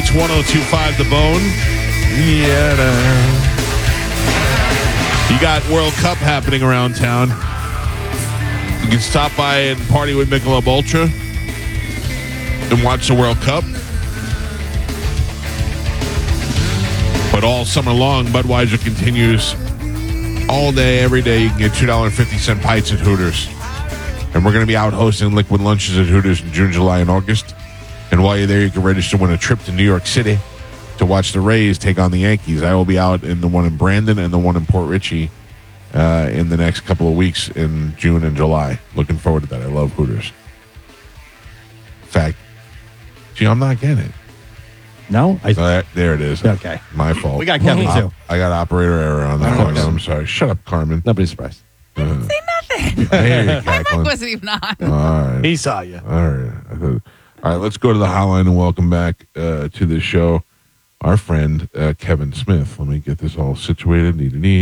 It's 102.5 The Bone. Yeah. You got World Cup happening around town. You can stop by and party with Michelob Ultra and watch the World Cup. But all summer long, Budweiser continues all day, every day. You can get $2.50 pints at Hooters. And we're going to be out hosting liquid lunches at Hooters in June, July, and August. And while you're there, you can register to win a trip to New York City to watch the Rays take on the Yankees. I will be out in the one in Brandon and the one in Port Richey in the next couple of weeks in June and July. Looking forward to that. I love Hooters. In fact, gee, I'm not getting it. No? There it is. Okay. My fault. We got Kevin, too. I got operator error on that one. I'm sorry. Shut up, Carmen. Nobody's surprised. I didn't say nothing. I hear you, My cackling. mic wasn't even on. All right. He saw you. All right. All right, let's go to the hotline and welcome back to the show our friend Kevin Smith. Let me get this all situated.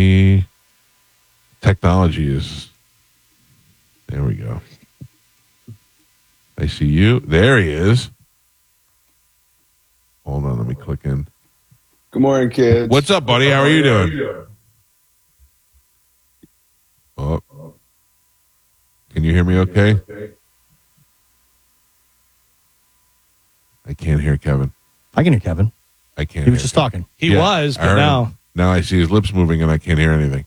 Technology is... There we go. I see you. There he is. Hold on, let me click in. Good morning, kids. What's up, buddy? How are you doing? Oh. Can you hear me okay? I can't hear Kevin. I can hear Kevin. I can't He was hear just Kevin. talking. He was, I but heard now. him. Now I see his lips moving and I can't hear anything.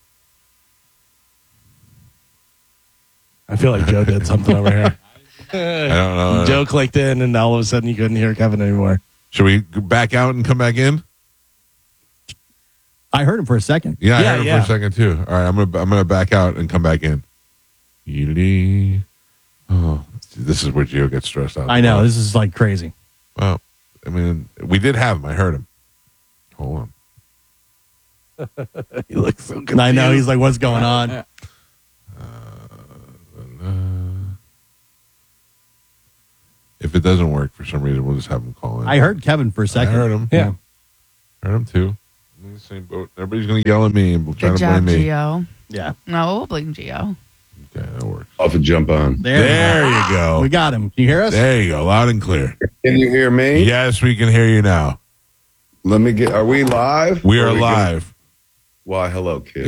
I feel like Joe did something over here. I don't know. Joe clicked in, and all of a sudden you couldn't hear Kevin anymore. Should we go back out and come back in? I heard him for a second. Yeah, I Yeah, heard him yeah. for a second too. All right, I'm gonna back out and come back in. Oh, this is where Gio gets stressed out. I know. This is like crazy. Well, I mean, we did have him. I heard him. Hold on. He looks so confused. I know. He's like, what's going on? If it doesn't work for some reason, we'll just have him call in. I heard Kevin for a I second. heard him. Yeah. Heard him too. I'm in the same boat. Everybody's gonna yell at me and try Good to job, blame me. Gio. Yeah. No, we'll blame Gio. Okay, that works. Off and jump on. There you go. We got him. Can you hear us? There you go. Loud and clear. Can you hear me? Yes, we can hear you now. Let me get. Are we live? We Or are good? live. Why, hello, kids.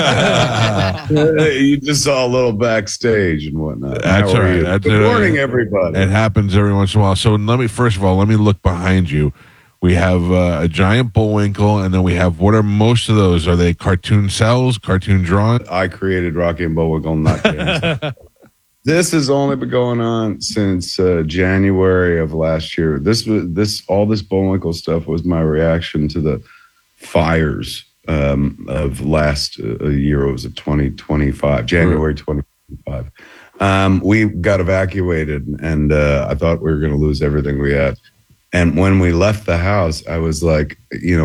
You just saw a little backstage and whatnot. That's How all are right. you? That's Good all right. morning, everybody. It happens every once in a while. So first of all, let me look behind you. We have a giant Bullwinkle, and then we have, what are most of those? Are they cartoon cells, cartoon drawn? I created Rocky and Bullwinkle, not James. This has only been going on since January of last year. All this Bullwinkle stuff was my reaction to the fires of last year. It was 2025, January 2025. We got evacuated, and I thought we were going to lose everything we had. And when we left the house, I was like,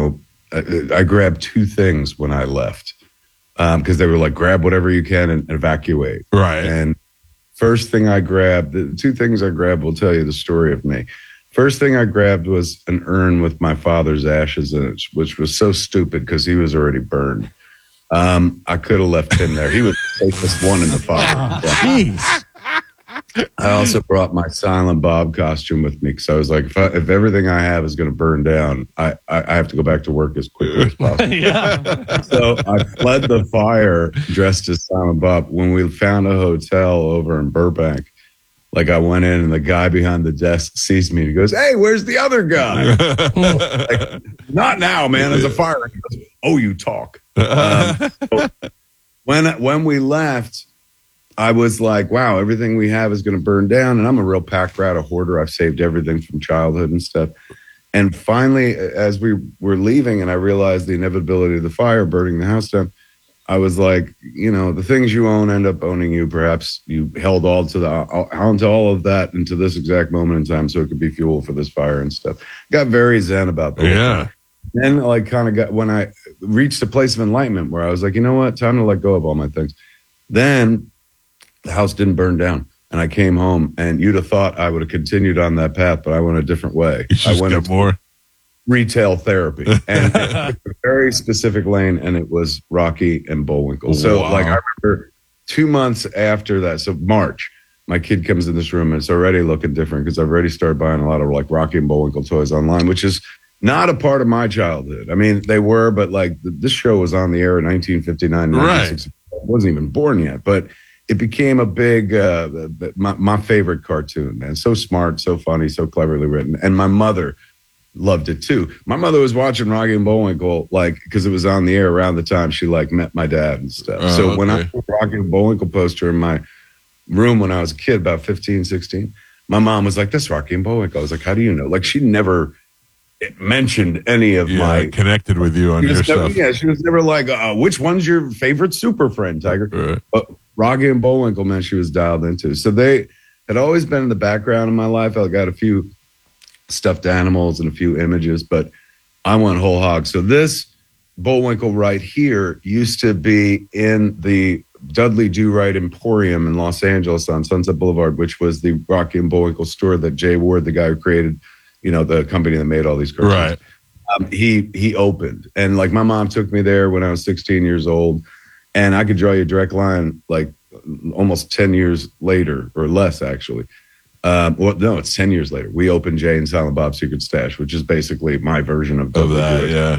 I grabbed two things when I left because they were like, grab whatever you can and evacuate. Right. And first thing I grabbed, the two things I grabbed will tell you the story of me. First thing I grabbed was an urn with my father's ashes in it, which was so stupid because he was already burned. I could have left him there. He was the safest one in the fire. Jeez. I also brought my Silent Bob costume with me because I was like, if everything I have is going to burn down, I have to go back to work as quickly as possible. Yeah. So I fled the fire dressed as Silent Bob. When we found a hotel over in Burbank, like I went in and the guy behind the desk sees me and he goes, "Hey, where's the other guy?" Like, not now, man. There's a fire. He goes, "Oh, you talk." So when we left, I was like, wow, everything we have is going to burn down. And I'm a real pack rat, a hoarder. I've saved everything from childhood and stuff. And finally, as we were leaving and I realized the inevitability of the fire burning the house down, I was like, the things you own end up owning you. Perhaps you held onto all of that into this exact moment in time so it could be fuel for this fire and stuff. Got very zen about that. Yeah. Then when I reached a place of enlightenment where I was like, you know what, time to let go of all my things. Then the house didn't burn down and I came home, and you'd have thought I would have continued on that path, but I went a different way. I went into more retail therapy and a very specific lane, and it was Rocky and Bullwinkle. So Wow. like I remember 2 months after that, so March, my kid comes in this room and it's already looking different because I've already started buying a lot of like Rocky and Bullwinkle toys online, which is not a part of my childhood. I mean, they were, but like this show was on the air in 1959, 1960. I wasn't even born yet, but it became a big, my favorite cartoon, man. So smart, so funny, so cleverly written. And my mother loved it too. My mother was watching Rocky and Bullwinkle, like, because it was on the air around the time she like met my dad and stuff. So when I put Rocky and Bullwinkle poster in my room when I was a kid, about 15, 16, my mom was like, that's Rocky and Bullwinkle. I was like, how do you know? Like, she never mentioned any of my connected with you on your stuff. Yeah, she was never like, which one's your favorite super friend, Tiger? Right. But Rocky and Bullwinkle, man, she was dialed into. So they had always been in the background of my life. I got a few stuffed animals and a few images, but I went whole hog. So this Bullwinkle right here used to be in the Dudley Do-Right Emporium in Los Angeles on Sunset Boulevard, which was the Rocky and Bullwinkle store that Jay Ward, the guy who created, the company that made all these cartoons. Right. He opened, and like my mom took me there when I was 16 years old, and I could draw you a direct line like almost 10 years later or less, actually. Well, no, it's 10 years later. We opened Jay and Silent Bob's Secret Stash, which is basically my version of that. Yeah.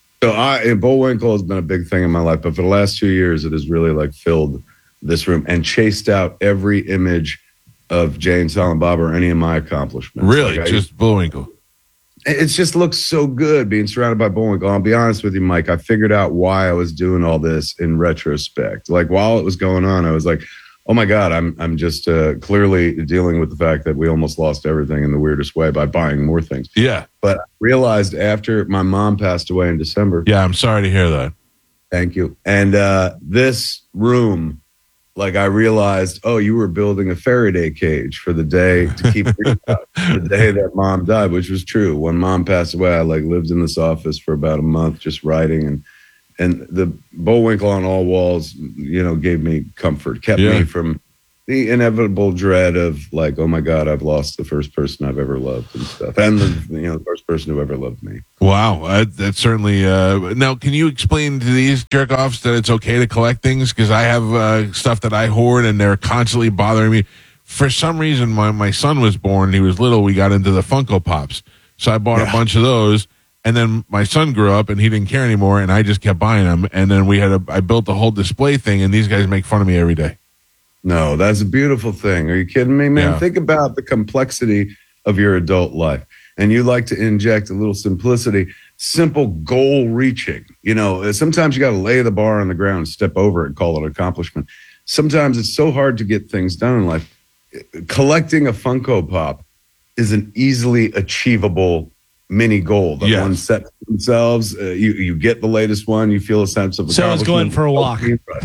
So Bullwinkle has been a big thing in my life, but for the last 2 years, it has really like filled this room and chased out every image of Jay and Silent Bob or any of my accomplishments. Really? Like just Bullwinkle? It just looks so good being surrounded by Bullwinkle. I'll be honest with you, Mike. I figured out why I was doing all this in retrospect. Like while it was going on, I was like, oh my God, I'm just clearly dealing with the fact that we almost lost everything in the weirdest way by buying more things. Yeah. But I realized after my mom passed away in December. Yeah, I'm sorry to hear that. Thank you. And this room, like I realized, oh, you were building a Faraday cage for the day to keep the day that mom died, which was true. When mom passed away, I like lived in this office for about a month just writing, and the Bullwinkle on all walls, gave me comfort, kept me from the inevitable dread of like, oh my God, I've lost the first person I've ever loved and stuff, and the first person who ever loved me. Wow, that's certainly. Now, can you explain to these jerk offs that it's okay to collect things? Because I have stuff that I hoard, and they're constantly bothering me. For some reason, my son was born. He was little. We got into the Funko Pops, so I bought a bunch of those. And then my son grew up, and he didn't care anymore, and I just kept buying them. And then I built a whole display thing, and these guys make fun of me every day. No, that's a beautiful thing. Are you kidding me, man? Yeah. Think about the complexity of your adult life. And you like to inject a little simplicity, simple goal reaching. Sometimes you got to lay the bar on the ground, step over it, and call it an accomplishment. Sometimes it's so hard to get things done in life. Collecting a Funko Pop is an easily achievable mini goal that one set for themselves. You get the latest one, you feel a sense of Sarah's going for a walk.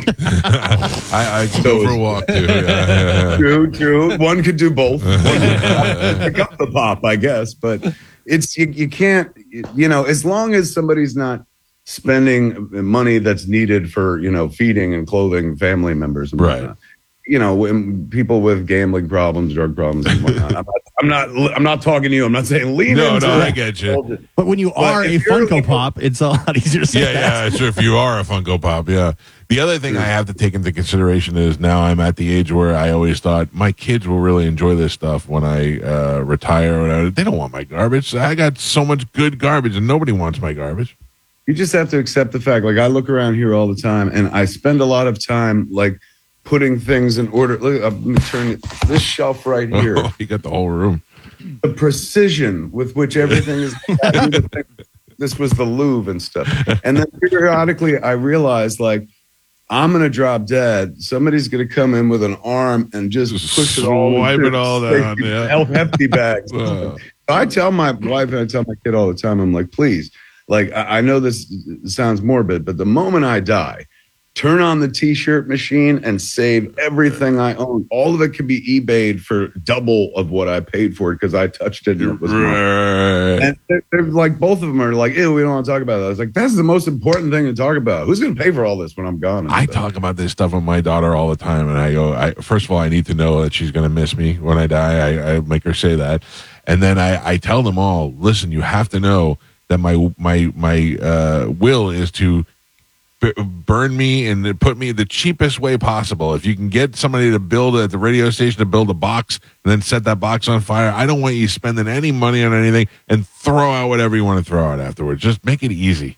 I can go for a walk too. Yeah. True. One could do both. One could pick up the pop, I guess, but it's you can't. As long as somebody's not spending money that's needed for feeding and clothing family members, and whatnot. When people with gambling problems, drug problems, and whatnot. I'm not talking to you. I'm not saying lean into it. I get you. But when you are a Funko Pop, it's a lot easier to say that. Yeah, sure. If you are a Funko Pop, yeah. The other thing I have to take into consideration is now I'm at the age where I always thought my kids will really enjoy this stuff when I retire or whatever. They don't want my garbage. I got so much good garbage, and nobody wants my garbage. You just have to accept the fact. Like I look around here all the time, and I spend a lot of time like putting things in order. Look, let me turn this shelf right here. Oh, you got the whole room. The precision with which everything is. This was the Louvre and stuff. And then periodically I realized like, I'm going to drop dead. Somebody's going to come in with an arm and just push it all. Wipe it all down. Yeah. Hefty bags. I tell my wife and I tell my kid all the time, I'm like, please, like, I know this sounds morbid, but the moment I die, turn on the T-shirt machine and save everything I own. All of it can be eBayed for double of what I paid for it because I touched it and it was mine. And they're like, both of them are like, ew, we don't want to talk about that. I was like, that's the most important thing to talk about. Who's going to pay for all this when I'm gone? I talk about this stuff with my daughter all the time, and I go, first of all, I need to know that she's going to miss me when I die. I make her say that. And then I tell them all, listen, you have to know that my will is to burn me and put me the cheapest way possible. If you can get somebody to build at the radio station to build a box and then set that box on fire, I don't want you spending any money on anything and throw out whatever you want to throw out afterwards. Just make it easy.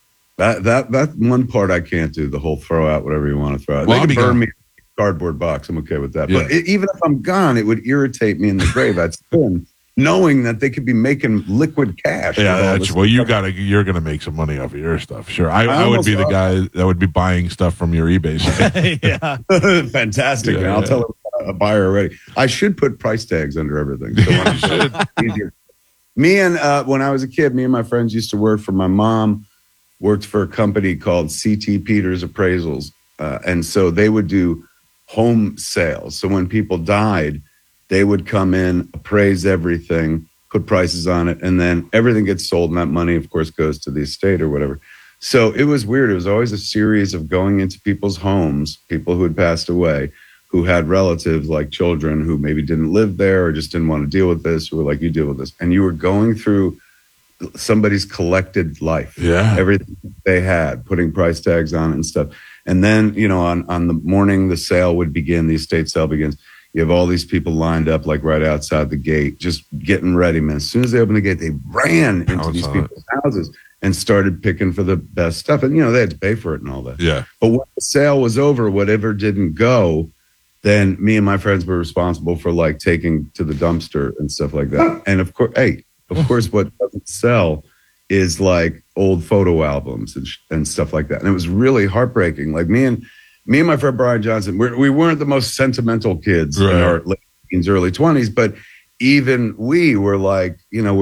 That one part I can't do. The whole throw out whatever you want to throw out. Well, They can burn me in a cardboard box. I'm okay with that. Yeah. But even if I'm gone, it would irritate me in the grave. I'd spin, knowing that they could be making liquid cash. with all Yeah, this you're stuff. gonna make some money off of your stuff. Sure, I would almost be the thought- guy that would be buying stuff from your eBay site. Yeah. Fantastic. Yeah, man. I'll yeah. tell a buyer already. I should put price tags under everything. So when You should. easier. Me and when I was a kid, me and my friends used to work for my mom. Worked for a company called CT Peters Appraisals, and so they would do home sales. So when people died, they would come in, appraise everything, put prices on it, and then everything gets sold, and that money, of course, goes to the estate or whatever. So it was weird. It was always a series of going into people's homes, people who had passed away, who had relatives like children who maybe didn't live there or just didn't want to deal with this, who were like, you deal with this. And you were going through somebody's collected life. Yeah. Everything they had, putting price tags on it and stuff. And then, on the morning the sale would begin, the estate sale begins, you have all these people lined up like right outside the gate, just getting ready, man. As soon as they opened the gate, they ran into Pounce these on people's houses and started picking for the best stuff. And, they had to pay for it and all that. Yeah. But when the sale was over, whatever didn't go, then me and my friends were responsible for like taking to the dumpster and stuff like that. And of course, what doesn't sell is like old photo albums and stuff like that. And it was really heartbreaking. Like me and my friend Brian Johnson, we weren't the most sentimental kids in our late teens, early 20s, but even we were like,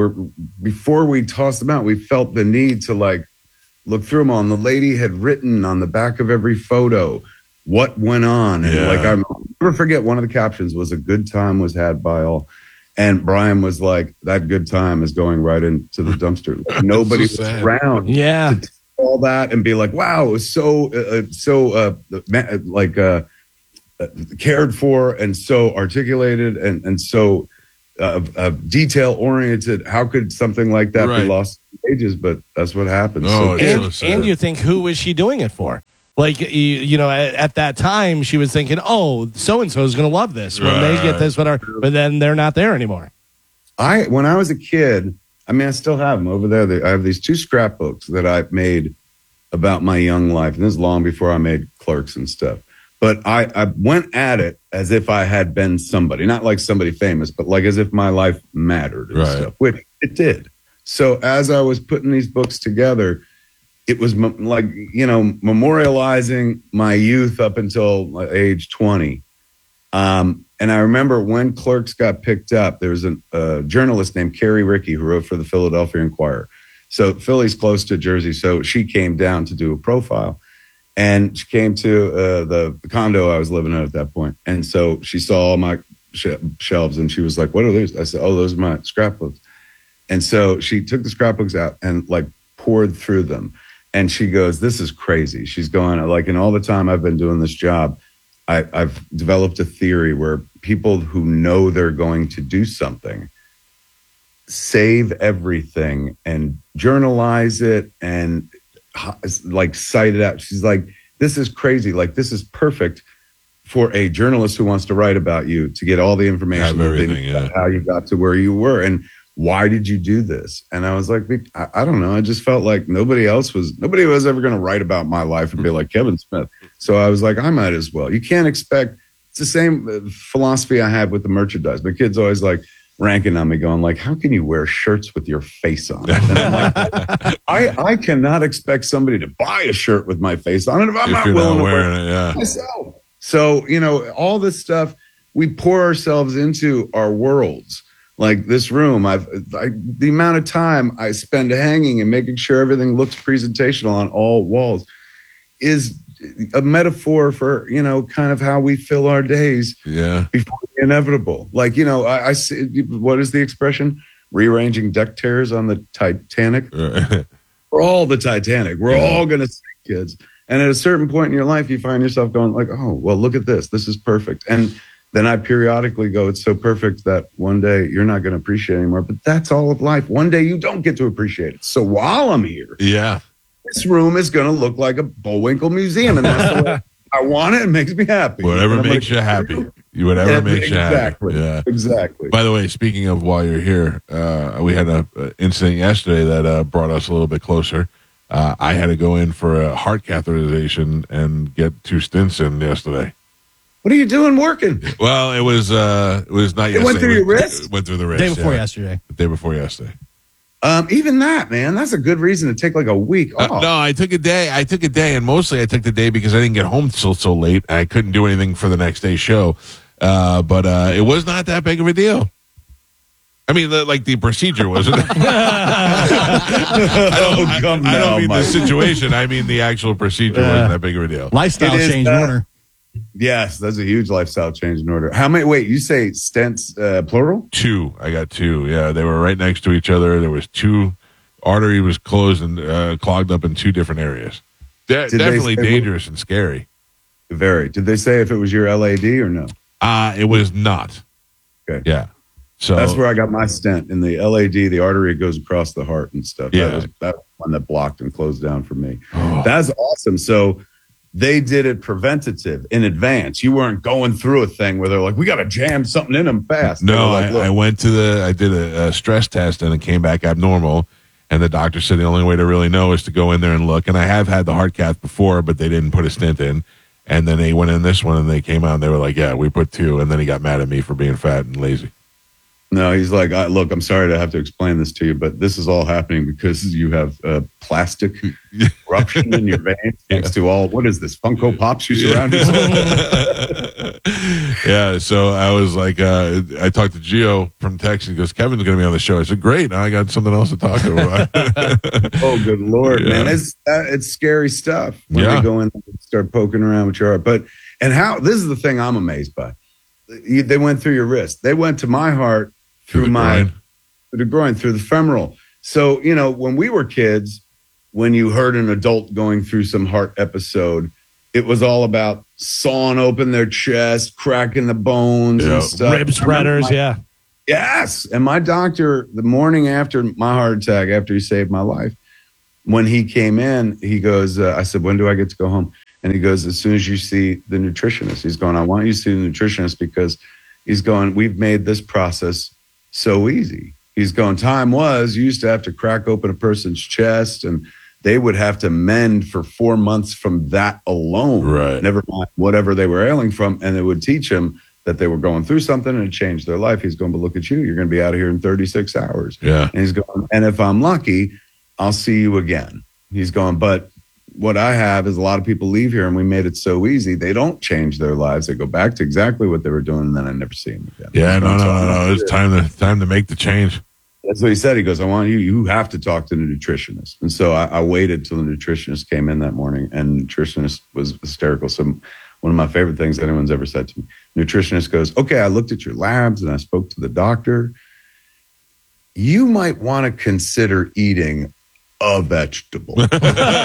before we tossed them out, we felt the need to like look through them all. And the lady had written on the back of every photo what went on. And I'll never forget, one of the captions was, "A good time was had by all." And Brian was like, "That good time is going right into the dumpster." Like, nobody was around Yeah. to do all that and be like, "Wow, it was so cared for and so articulated and so detail oriented. How could something like that be lost in ages?" But that's what happened. Oh, So- it's so sad. And you think, who was she doing it for? Like, at that time, she was thinking, oh, so-and-so is going to love this when they get this, whatever. But then they're not there anymore. When I was a kid, I still have them over there. I have these 2 scrapbooks that I made about my young life. And this is long before I made Clerks and stuff. But I went at it as if I had been somebody, not like somebody famous, but like as if my life mattered and stuff, which it did. So as I was putting these books together, it was memorializing my youth up until age 20. And I remember when Clerks got picked up, there was a journalist named Carrie Rickey who wrote for the Philadelphia Inquirer. So Philly's close to Jersey. So she came down to do a profile. And she came to the condo I was living in at that point. And so she saw all my shelves and she was like, "What are those?" I said, "Oh, those are my scrapbooks." And so she took the scrapbooks out and like poured through them. And she goes, "This is crazy." She's going, like, in all the time I've been doing this job, I've developed a theory where people who know they're going to do something save everything and journalize it and like cite it out. She's like, "This is crazy. Like, this is perfect for a journalist who wants to write about you to get all the information about how you got to where you were. And why did you do this?" And I was like, I don't know. I just felt like nobody was ever going to write about my life and be like Kevin Smith. So I was like, I might as well. You can't expect, it's the same philosophy I had with the merchandise. My kids always like ranking on me going like, "How can you wear shirts with your face on it?" And I'm like, I cannot expect somebody to buy a shirt with my face on it if I'm not willing to wear it myself. So, all this stuff, we pour ourselves into our worlds. Like this room, the amount of time I spend hanging and making sure everything looks presentational on all walls is a metaphor for, kind of how we fill our days before the inevitable. Like, I see, what is the expression? Rearranging deck chairs on the Titanic. We're all the Titanic. We're all going to sink, kids. And at a certain point in your life, you find yourself going like, "Oh, well, look at this. This is perfect." And then I periodically go, "It's so perfect that one day you're not going to appreciate it anymore." But that's all of life. One day you don't get to appreciate it. So while I'm here, this room is going to look like a Bullwinkle museum, and that's the way I want it. It makes me happy. Whatever makes you happy. Whatever makes you happy. Exactly. Yeah. Exactly. By the way, speaking of while you're here, we had an incident yesterday that brought us a little bit closer. I had to go in for a heart catheterization and get 2 stents in yesterday. What are you doing working? Well, it was not yesterday. It went through your wrist? It went through the wrist. Day before yesterday. The day before yesterday. Even that, man, that's a good reason to take like a week off. No, I took a day, and mostly I took the day because I didn't get home till so late. I couldn't do anything for the next day's show. But it was not that big of a deal. I mean, like the procedure wasn't. I don't mean the situation. I mean the actual procedure wasn't that big of a deal. Lifestyle change in order. Yes, that's a huge lifestyle change in order. How many? Wait, you say stents plural? 2. I got 2. Yeah, they were right next to each other. There was 2. Artery was closed and clogged up in 2 different areas. Definitely dangerous and scary. Very. Did they say if it was your LAD or no? It was not. Okay. Yeah. So that's where I got my stent in the LAD. The artery goes across the heart and stuff. Yeah. That was one that blocked and closed down for me. Oh. That's awesome. So they did it preventative in advance. You weren't going through a thing where they're like, we got to jam something in them fast. No, like, I did a stress test and it came back abnormal. And the doctor said the only way to really know is to go in there and look. And I have had the heart cath before, but they didn't put a stent in. And then they went in this one and they came out and they were like, yeah, we put 2. And then he got mad at me for being fat and lazy. No, he's like, look, I'm sorry to have to explain this to you, but this is all happening because you have plastic ruption in your veins next to all, what is this, Funko Pops you surround yourself? Yeah, so I was like, I talked to Gio from Texas. He goes, Kevin's going to be on the show. I said, great, now I got something else to talk about. Oh, good Lord, man. It's scary stuff when they go in and start poking around with your heart. But, and how, this is the thing I'm amazed by. They went through your wrist. They went to my heart through the groin, through the femoral. So, you know, when we were kids, when you heard an adult going through some heart episode, it was all about sawing open their chest, cracking the bones and stuff. Rib spreaders, yeah. Yes. And my doctor, the morning after my heart attack, after he saved my life, when he came in, he goes, I said, when do I get to go home? And he goes, as soon as you see the nutritionist. He's going, I want you to see the nutritionist because he's going, we've made this process so easy. He's going, time was, you used to have to crack open a person's chest and they would have to mend for 4 months from that alone. Right. Never mind whatever they were ailing from. And it would teach them that they were going through something and it changed their life. He's going, but look at you. You're going to be out of here in 36 hours. Yeah. And he's going, and if I'm lucky, I'll see you again. He's going, but what I have is a lot of people leave here and we made it so easy. They don't change their lives. They go back to exactly what they were doing and then I never see them again. Yeah, no. It's time to make the change. That's what he said. He goes, I want you have to talk to the nutritionist. And so I waited till the nutritionist came in that morning and the nutritionist was hysterical. So one of my favorite things anyone's ever said to me, nutritionist goes, okay, I looked at your labs and I spoke to the doctor. You might want to consider eating a vegetable. Was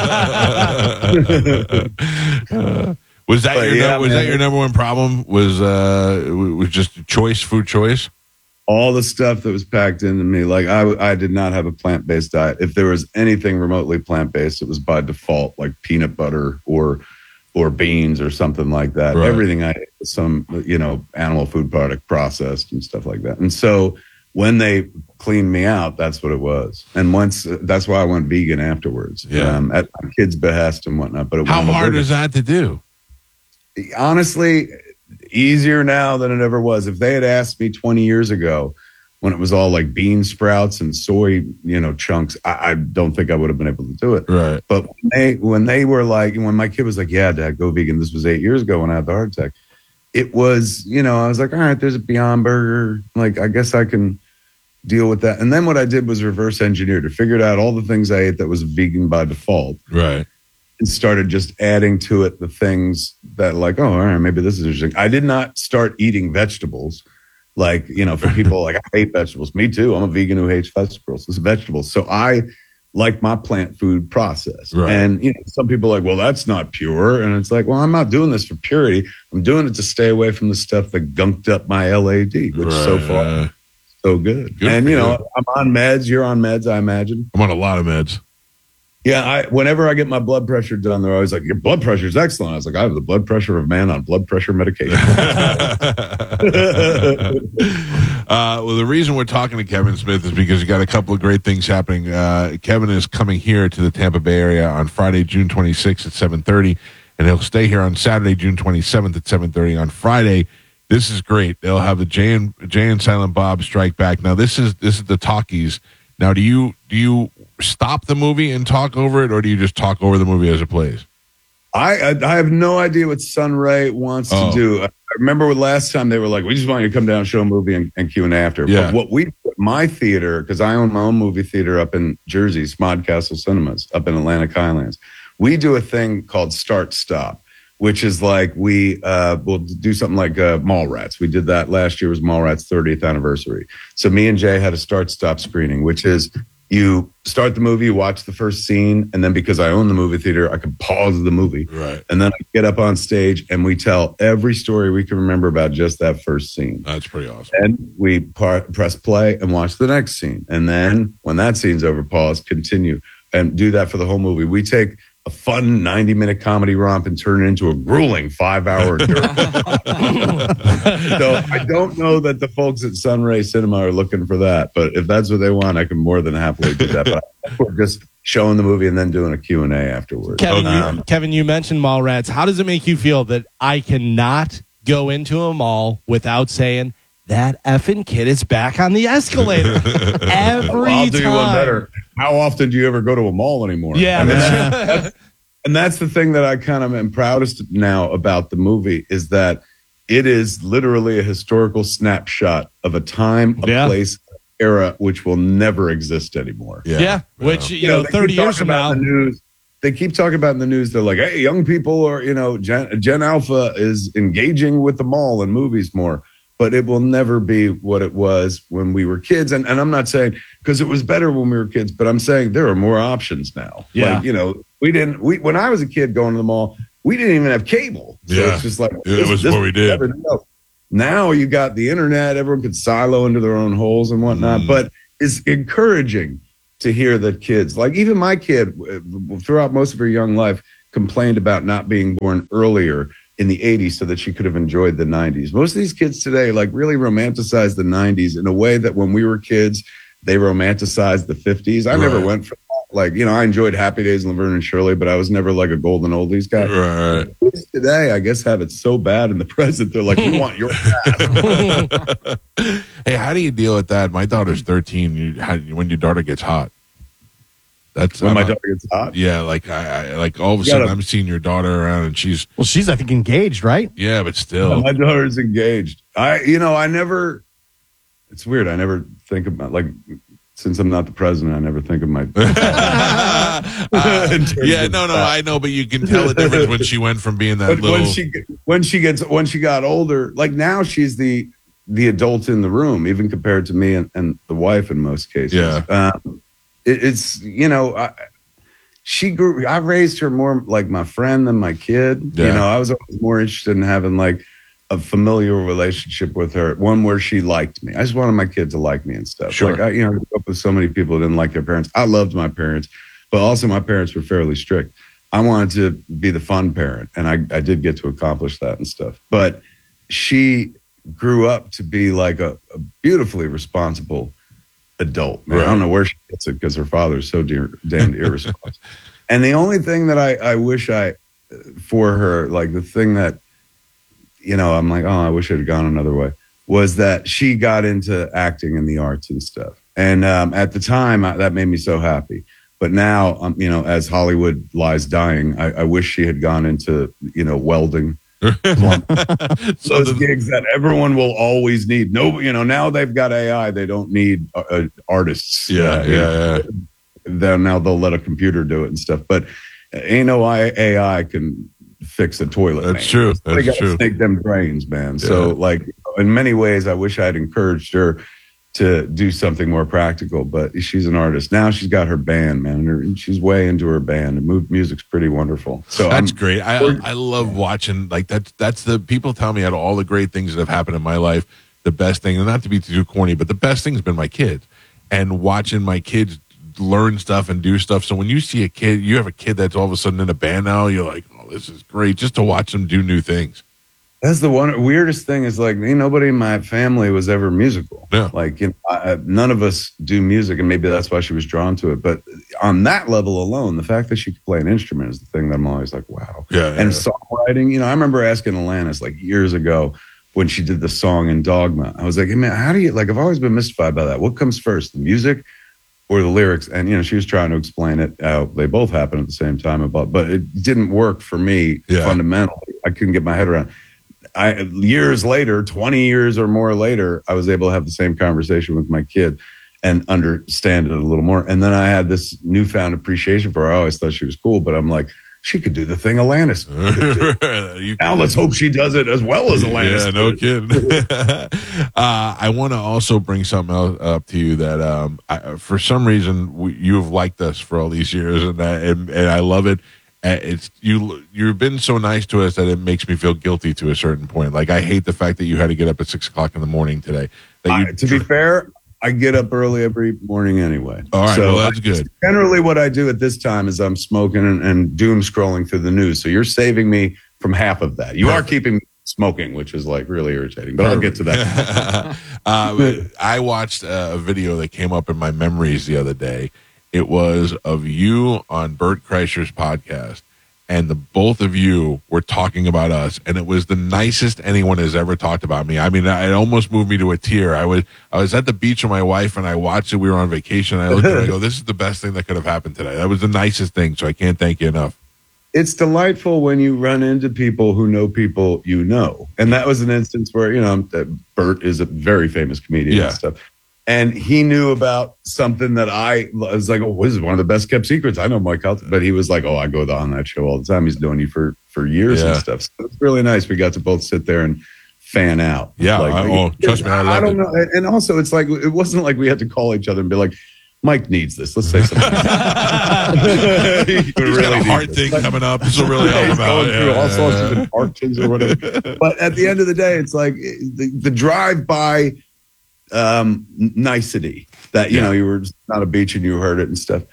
that your number one problem? Was just food choice? All the stuff that was packed into me, like I did not have a plant-based diet. If there was anything remotely plant-based, it was by default, like peanut butter or beans or something like that. Right. Everything I ate was some, animal food product processed and stuff like that. And so when they cleaned me out, that's what it was. And that's why I went vegan afterwards. Yeah. At my kids' behest and whatnot. But how hard is that to do? Honestly, easier now than it ever was. If they had asked me 20 years ago when it was all like bean sprouts and soy, chunks, I don't think I would have been able to do it. Right. But when they were like, when my kid was like, yeah, Dad, go vegan. This was 8 years ago when I had the heart attack. It was, I was like, all right, there's a Beyond Burger. Like, I guess I can deal with that. And then what I did was reverse engineered to figure out all the things I ate that was vegan by default. Right. And started just adding to it the things that like, oh, all right, maybe this is interesting. I did not start eating vegetables. Like, for people like, I hate vegetables. Me too. I'm a vegan who hates vegetables. It's vegetables. So I like my plant food process. Right. And, some people are like, well, that's not pure. And it's like, well, I'm not doing this for purity. I'm doing it to stay away from the stuff that gunked up my LAD, which so far, so good. And, I'm on meds. You're on meds, I imagine. I'm on a lot of meds. Yeah, whenever I get my blood pressure done, they're always like, "Your blood pressure is excellent." I was like, "I have the blood pressure of a man on blood pressure medication." Well, the reason we're talking to Kevin Smith is because you got a couple of great things happening. Kevin is coming here to the Tampa Bay area on Friday, June 26th at 7:30, and he'll stay here on Saturday, June 27th at 7:30. On Friday, this is great. They'll have the Jay and Silent Bob Strike Back. Now, this is the talkies. Now, do you stop the movie and talk over it, or do you just talk over the movie as it plays? I have no idea what Sunray wants to do. I remember last time they were like, "We just want you to come down, show a movie, and Q&A after." Yeah. But what we do at my theater, because I own my own movie theater up in Jersey, Smodcastle Cinemas, up in Atlantic Highlands, we do a thing called Start Stop, which is like we will do something like Mallrats. We did that last year. Was Mallrats' 30th anniversary. So me and Jay had a Start Stop screening, which is you start the movie, you watch the first scene, and then because I own the movie theater, I can pause the movie. Right. And then I get up on stage and we tell every story we can remember about just that first scene. That's pretty awesome. And we press play and watch the next scene. And then when that scene's over, pause, continue, and do that for the whole movie. We take a fun 90-minute comedy romp and turn it into a grueling 5-hour So I don't know that the folks at Sunray Cinema are looking for that, but if that's what they want, I can more than happily do that. But we're just showing the movie and then doing a Q&A afterwards. Kevin, you mentioned Mallrats. How does it make you feel that I cannot go into a mall without saying, "That effing kid is back on the escalator"? I'll do you one better. How often do you ever go to a mall anymore? Yeah. And that's the thing that I kind of am proudest now about the movie is that it is literally a historical snapshot of a time, a place, era which will never exist anymore. Yeah. Which, 30 years from now. They keep talking about in the news. They're like, "Hey, young people are, Gen Alpha is engaging with the mall and movies more." But it will never be what it was when we were kids. And I'm not saying because it was better when we were kids, but I'm saying there are more options now. Yeah. Like, when I was a kid going to the mall, we didn't even have cable. So it's just like, it was what we did. Now you got the internet, everyone could silo into their own holes and whatnot. But it's encouraging to hear that kids, like even my kid, throughout most of her young life, complained about not being born earlier in the 80s so that she could have enjoyed the 90s. Most of these kids today like really romanticize the 90s in a way that when we were kids, they romanticized the 50s. I never went for that. Like, I enjoyed Happy Days and Laverne and Shirley, but I was never like a golden oldies guy. Right. Kids today, I guess, have it so bad in the present. They're like, "We want your past." Hey, how do you deal with that? My daughter's 13. When your daughter gets hot. That's when my daughter gets hot. Yeah, like I like all of a sudden I'm seeing your daughter around and she's I think engaged, right? Yeah, but still, my daughter's engaged. I never. It's weird. I never think about since I'm not the president, I never think of my. I know, but you can tell the difference when she went from being that little. When she got older, like now she's the adult in the room, even compared to me and the wife in most cases. Yeah. She grew. I raised her more like my friend than my kid. Yeah. I was always more interested in having like a familial relationship with her, one where she liked me. I just wanted my kid to like me and stuff. Sure. Like I grew up with so many people who didn't like their parents. I loved my parents, but also my parents were fairly strict. I wanted to be the fun parent, and I did get to accomplish that and stuff. But she grew up to be like a beautifully responsible adult. Man, I don't know where she gets it because her father's so damned irresponsible. And the only thing that I wish for her, like the thing that, I'm like, oh, I wish it had gone another way, was that she got into acting and the arts and stuff. And at the time, that made me so happy. But now, as Hollywood lies dying, I wish she had gone into, welding. Those gigs that everyone will always need. Now they've got AI. They don't need artists. Yeah. Then now they'll let a computer do it and stuff. But ain't no AI can fix a toilet. That's true. They got to snake them drains, man. Yeah. So, in many ways, I wish I had encouraged her to do something more practical. But she's an artist now. She's got her band, man. And she's way into her band. And music's pretty wonderful. So that's great. I love watching That's the people tell me out of all the great things that have happened in my life, the best thing, and not to be too corny, but the best thing has been my kids and watching my kids learn stuff and do stuff. So when you see you have a kid that's all of a sudden in a band now, you're like, oh, this is great, just to watch them do new things. That's the one weirdest thing is like nobody in my family was ever musical. Yeah. Like none of us do music, and maybe that's why she was drawn to it. But on that level alone, the fact that she could play an instrument is the thing that I'm always like, wow. Yeah. And songwriting, I remember asking Alanis like years ago when she did the song in Dogma. I was like, hey man, how do you like? I've always been mystified by that. What comes first, the music or the lyrics? And she was trying to explain it. They both happened at the same time, but it didn't work for me fundamentally. I couldn't get my head around. Years later, 20 years or more later, I was able to have the same conversation with my kid and understand it a little more. And then I had this newfound appreciation for her. I always thought she was cool, but I'm like, she could do the thing Alanis did. Now let's hope she does it as well as Alanis. Yeah, no kidding. I want to also bring something else up to you that for some reason you've liked us for all these years, and I love it. It's you've been so nice to us that it makes me feel guilty to a certain point. Like I hate the fact that you had to get up at 6 o'clock in the morning today. To be fair, I get up early every morning anyway. All right, so that's good. Generally, what I do at this time is I'm smoking and doom scrolling through the news. So you're saving me from half of that. You are keeping me smoking, which is like really irritating. But I'll get to that. I watched a video that came up in my memories the other day. It was of you on Bert Kreischer's podcast, and the both of you were talking about us, and it was the nicest anyone has ever talked about me. I mean, it almost moved me to a tear. I was at the beach with my wife, and I watched it. We were on vacation, and I looked at it and I go, this is the best thing that could have happened today. That was the nicest thing, so I can't thank you enough. It's delightful when you run into people who know people you know. And that was an instance where, Bert is a very famous comedian and stuff. And he knew about something that I was like, oh, this is one of the best kept secrets. I know Mike Calta. But he was like, oh, I go on that show all the time. He's known you for years and stuff. So it's really nice. We got to both sit there and fan out. Yeah. Trust me, I don't know. And also, it's like, it wasn't like we had to call each other and be like, Mike needs this. Let's say something. He's got a hard thing coming up. This will really help him out. Going through all sorts of infarctions or whatever. But at the end of the day, it's like the drive-by nicety that you were just on a beach and you heard it and stuff.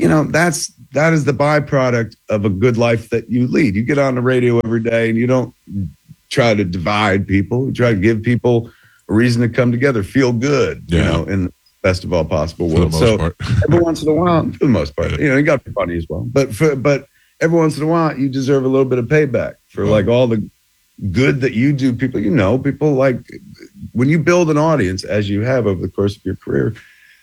That is the byproduct of a good life that you lead. You get on the radio every day and you don't try to divide people. You try to give people a reason to come together, feel good, in the best of all possible worlds. So every once in a while, for the most part, you got to be funny as well. But every once in a while, you deserve a little bit of payback for like all the good that you do. People like when you build an audience, as you have over the course of your career,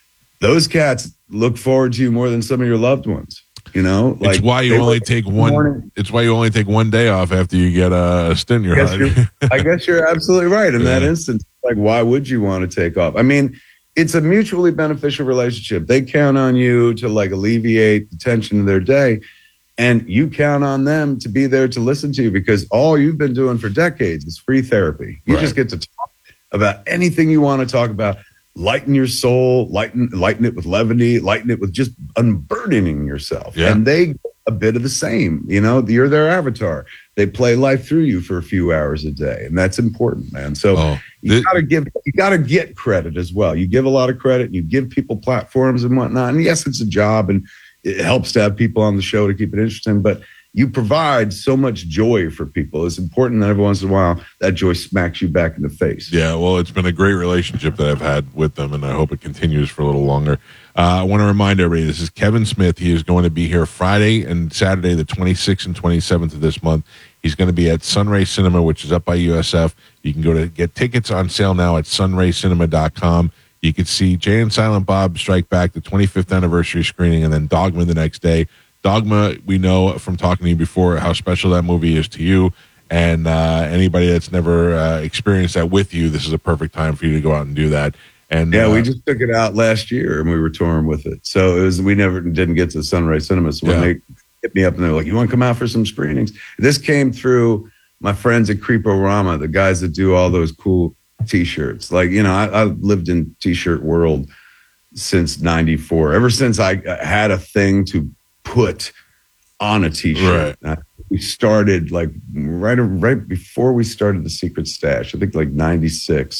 those cats look forward to you more than some of your loved ones. It's why you only take one. It's why you only take one day off after you get a stint in your heart. I guess you're absolutely right in that instance. Like, why would you want to take off? I mean, it's a mutually beneficial relationship. They count on you to like alleviate the tension of their day, and you count on them to be there to listen to you because all you've been doing for decades is free therapy. You just get to talk about anything you want to talk about. Lighten your soul, lighten it with levity, lighten it with just unburdening yourself. Yeah. And they get a bit of the same. You're their avatar. They play life through you for a few hours a day, and that's important, man. So you gotta get credit as well. You give a lot of credit, and you give people platforms and whatnot. And yes, it's a job, and it helps to have people on the show to keep it interesting, but you provide so much joy for people. It's important that every once in a while that joy smacks you back in the face. Yeah, well, it's been a great relationship that I've had with them, and I hope it continues for a little longer. I want to remind everybody, this is Kevin Smith. He is going to be here Friday and Saturday, the 26th and 27th of this month. He's going to be at Sunray Cinema, which is up by USF. You can go to get tickets on sale now at sunraycinema.com. You can see Jay and Silent Bob Strike Back, the 25th anniversary screening, and then Dogma the next day. Dogma, we know from talking to you before how special that movie is to you. And anybody that's never experienced that with you, this is a perfect time for you to go out and do that. And we just took it out last year and we were touring with it. So we never didn't get to Sunray Cinema. So when they hit me up and they're like, you want to come out for some screenings? This came through my friends at Creeporama, the guys that do all those cool T-shirts. Like, I lived in T-shirt world since 94. Ever since I had a thing to put on a T-shirt. Right. We started like right before we started the Secret Stash. I think like 96.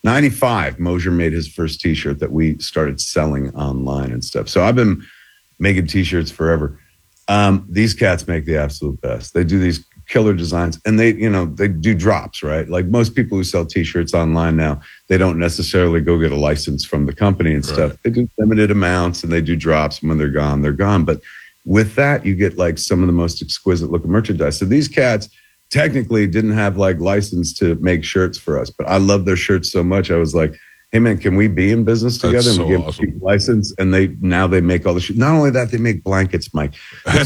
95, Mosier made his first T-shirt that we started selling online and stuff. So I've been making T-shirts forever. These cats make the absolute best. They do these killer designs, and they do drops, right? Like most people who sell T-shirts online now, they don't necessarily go get a license from the company and stuff. They do limited amounts and they do drops, and when they're gone, they're gone. But with that, you get like some of the most exquisite looking merchandise. So these cats technically didn't have like license to make shirts for us, but I love their shirts so much. I was like, hey man, can we be in business together? That's and so we awesome. give license, and they make all the shit. Not only that, they make blankets, Mike. There's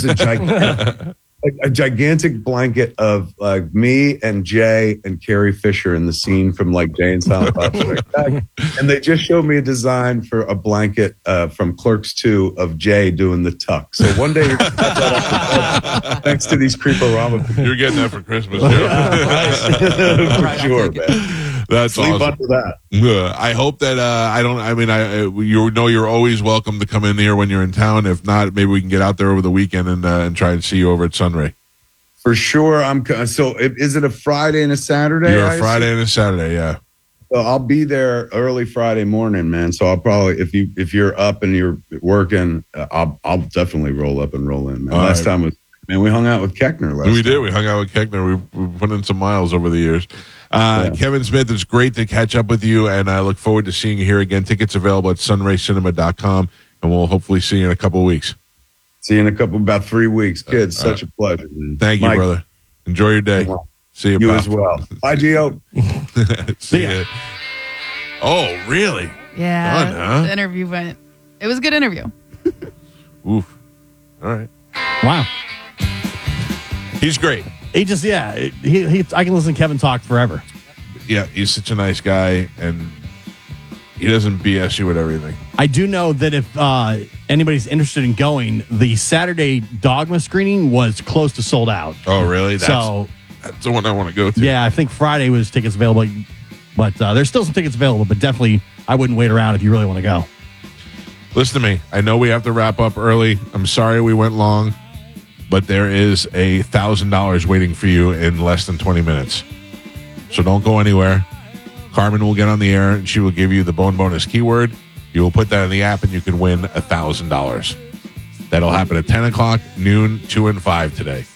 a gigantic blanket of like me and Jay and Carrie Fisher in the scene from like Jay and Silent Bob Strike Back. And they just showed me a design for a blanket from Clerks 2 of Jay doing the tuck. So one day you're gonna have that up next to these Creeporama. You're getting that for Christmas, too. For sure, man. That's Sleep awesome. under that. I hope that you're always welcome to come in here when you're in town. If not, maybe we can get out there over the weekend and try and see you over at Sunray. For sure. So is it a Friday and a Saturday? You're a Friday and a Saturday, yeah. So I'll be there early Friday morning, man. So I'll probably, if you're up and you're working, I'll definitely roll up and roll in. Man. Last time we hung out with Keckner. We did. We hung out with Keckner. We put in some miles over the years. Kevin Smith, it's great to catch up with you, and I look forward to seeing you here again. Tickets available at sunraycinema.com, and we'll hopefully see you in a couple of weeks. See you in about 3 weeks, kids. Such a pleasure, man. Thank you, Mike, brother. Enjoy your day. See you, You pal. as well. Bye, Gio. See ya. Oh, really? Yeah. Fun, huh? The interview it was a good interview. Oof. All right. Wow. He's great. He just, I can listen to Kevin talk forever. Yeah, he's such a nice guy, and he doesn't BS you with everything. I do know that if anybody's interested in going, the Saturday Dogma screening was close to sold out. Oh, really? So, That's the one I want to go to. yeah, I think Friday was tickets available, but there's still some tickets available, but definitely I wouldn't wait around if you really want to go. Listen to me. I know we have to wrap up early. I'm sorry we went long, but there is $1,000 waiting for you in less than 20 minutes. So don't go anywhere. Carmen will get on the air, and she will give you the Bone Bonus keyword. You will put that in the app, and you can win $1,000. That'll happen at 10 o'clock, noon, 2, and 5 today.